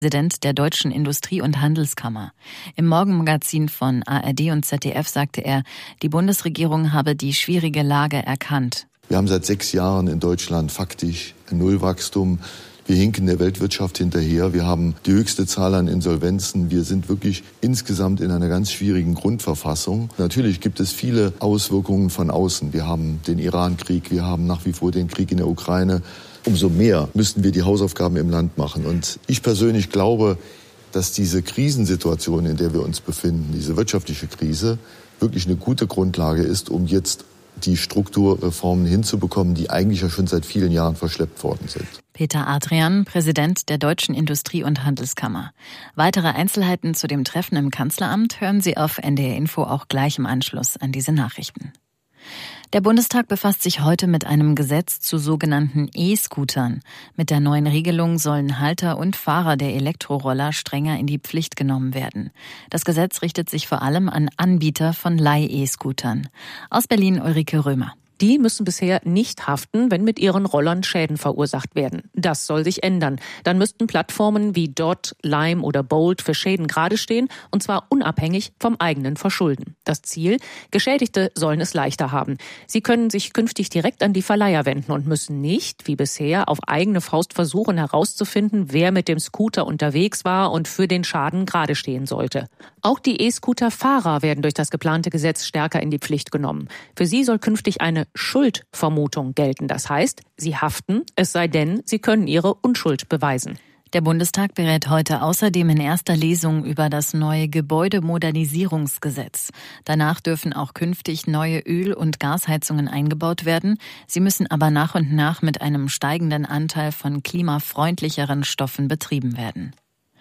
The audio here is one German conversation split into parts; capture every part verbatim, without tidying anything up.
Präsident der Deutschen Industrie- und Handelskammer. Im Morgenmagazin von A R D und Z D F sagte er, die Bundesregierung habe die schwierige Lage erkannt. Wir haben seit sechs Jahren in Deutschland faktisch ein Nullwachstum. Wir hinken der Weltwirtschaft hinterher. Wir haben die höchste Zahl an Insolvenzen. Wir sind wirklich insgesamt in einer ganz schwierigen Grundverfassung. Natürlich gibt es viele Auswirkungen von außen. Wir haben den Iran-Krieg, wir haben nach wie vor den Krieg in der Ukraine. Umso mehr müssten wir die Hausaufgaben im Land machen. Und ich persönlich glaube, dass diese Krisensituation, in der wir uns befinden, diese wirtschaftliche Krise, wirklich eine gute Grundlage ist, um jetzt die Strukturreformen hinzubekommen, die eigentlich ja schon seit vielen Jahren verschleppt worden sind. Peter Adrian, Präsident der Deutschen Industrie- und Handelskammer. Weitere Einzelheiten zu dem Treffen im Kanzleramt hören Sie auf N D R Info auch gleich im Anschluss an diese Nachrichten. Der Bundestag befasst sich heute mit einem Gesetz zu sogenannten E-Scootern. Mit der neuen Regelung sollen Halter und Fahrer der Elektroroller strenger in die Pflicht genommen werden. Das Gesetz richtet sich vor allem an Anbieter von Leih-E-Scootern. Aus Berlin Ulrike Römer. Die müssen bisher nicht haften, wenn mit ihren Rollern Schäden verursacht werden. Das soll sich ändern. Dann müssten Plattformen wie Dot, Lime oder Bolt für Schäden gerade stehen, und zwar unabhängig vom eigenen Verschulden. Das Ziel? Geschädigte sollen es leichter haben. Sie können sich künftig direkt an die Verleiher wenden und müssen nicht, wie bisher, auf eigene Faust versuchen herauszufinden, wer mit dem Scooter unterwegs war und für den Schaden gerade stehen sollte. Auch die E-Scooter-Fahrer werden durch das geplante Gesetz stärker in die Pflicht genommen. Für sie soll künftig eine Schuldvermutung gelten. Das heißt, sie haften, es sei denn, sie können ihre Unschuld beweisen. Der Bundestag berät heute außerdem in erster Lesung über das neue Gebäudemodernisierungsgesetz. Danach dürfen auch künftig neue Öl- und Gasheizungen eingebaut werden. Sie müssen aber nach und nach mit einem steigenden Anteil von klimafreundlicheren Stoffen betrieben werden.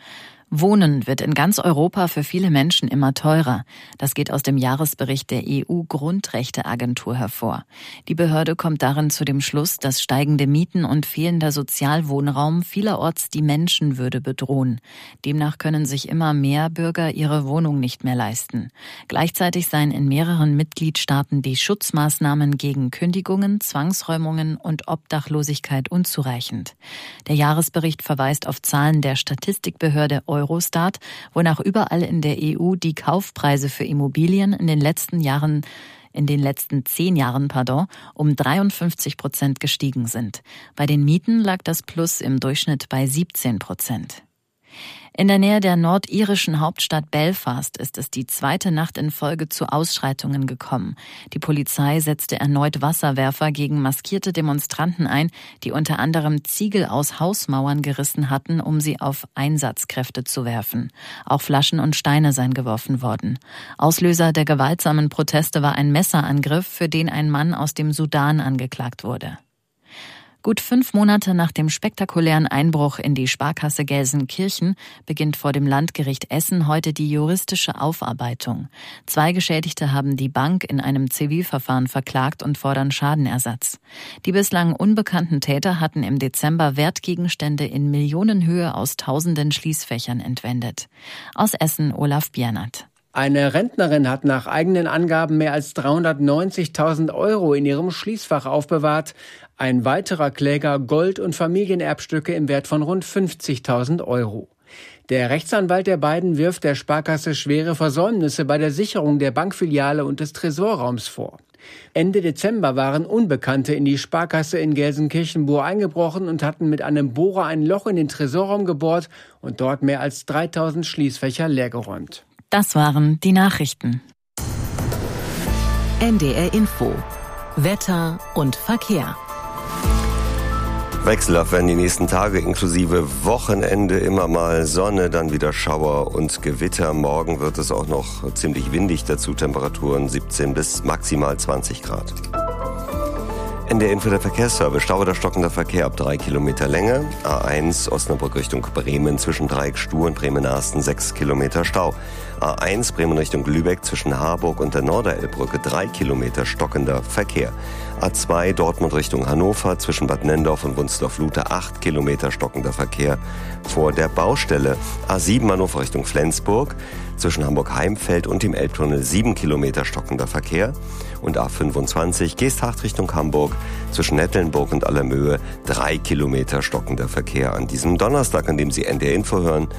Wohnen wird in ganz Europa für viele Menschen immer teurer. Das geht aus dem Jahresbericht der E U-Grundrechteagentur hervor. Die Behörde kommt darin zu dem Schluss, dass steigende Mieten und fehlender Sozialwohnraum vielerorts die Menschenwürde bedrohen. Demnach können sich immer mehr Bürger ihre Wohnung nicht mehr leisten. Gleichzeitig seien in mehreren Mitgliedstaaten die Schutzmaßnahmen gegen Kündigungen, Zwangsräumungen und Obdachlosigkeit unzureichend. Der Jahresbericht verweist auf Zahlen der Statistikbehörde Eurostat, wonach überall in der E U die Kaufpreise für Immobilien in den letzten Jahren, in den letzten zehn Jahren, pardon, um dreiundfünfzig Prozent gestiegen sind. Bei den Mieten lag das Plus im Durchschnitt bei siebzehn Prozent. In der Nähe der nordirischen Hauptstadt Belfast ist es die zweite Nacht in Folge zu Ausschreitungen gekommen. Die Polizei setzte erneut Wasserwerfer gegen maskierte Demonstranten ein, die unter anderem Ziegel aus Hausmauern gerissen hatten, um sie auf Einsatzkräfte zu werfen. Auch Flaschen und Steine seien geworfen worden. Auslöser der gewaltsamen Proteste war ein Messerangriff, für den ein Mann aus dem Sudan angeklagt wurde. Gut fünf Monate nach dem spektakulären Einbruch in die Sparkasse Gelsenkirchen beginnt vor dem Landgericht Essen heute die juristische Aufarbeitung. Zwei Geschädigte haben die Bank in einem Zivilverfahren verklagt und fordern Schadenersatz. Die bislang unbekannten Täter hatten im Dezember Wertgegenstände in Millionenhöhe aus tausenden Schließfächern entwendet. Aus Essen Olaf Biernert. Eine Rentnerin hat nach eigenen Angaben mehr als dreihundertneunzigtausend Euro in ihrem Schließfach aufbewahrt. Ein weiterer Kläger Gold- und Familienerbstücke im Wert von rund fünfzigtausend Euro. Der Rechtsanwalt der beiden wirft der Sparkasse schwere Versäumnisse bei der Sicherung der Bankfiliale und des Tresorraums vor. Ende Dezember waren Unbekannte in die Sparkasse in Gelsenkirchen-Buhr eingebrochen und hatten mit einem Bohrer ein Loch in den Tresorraum gebohrt und dort mehr als dreitausend Schließfächer leergeräumt. Das waren die Nachrichten. N D R Info. Wetter und Verkehr. Wechselhaft werden die nächsten Tage inklusive Wochenende, immer mal Sonne, dann wieder Schauer und Gewitter. Morgen wird es auch noch ziemlich windig, dazu Temperaturen siebzehn bis maximal zwanzig Grad. N D R Info, der Verkehrsservice. Stau oder stockender Verkehr ab drei Kilometer Länge. A eins Osnabrück Richtung Bremen zwischen Dreieck Stur und Bremen-Arsten sechs Kilometer Stau. A eins Bremen Richtung Lübeck zwischen Harburg und der Norderelbbrücke drei Kilometer stockender Verkehr. A zwei Dortmund Richtung Hannover zwischen Bad Nendorf und Wunsdorf-Luthe acht Kilometer stockender Verkehr vor der Baustelle. A sieben Hannover Richtung Flensburg zwischen Hamburg-Heimfeld und dem Elbtunnel sieben Kilometer stockender Verkehr. Und A fünfundzwanzig Geesthacht Richtung Hamburg zwischen Nettelnburg und Allermöhe drei Kilometer stockender Verkehr an diesem Donnerstag, an dem Sie N D R Info hören.